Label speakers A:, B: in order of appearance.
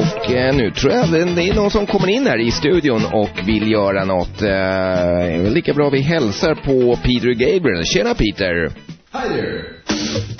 A: Och nu tror jag det är någon som kommer in här i studion och vill göra något. Lika bra vi hälsar på Peter Gabriel. Tjena Peter!
B: Hi there!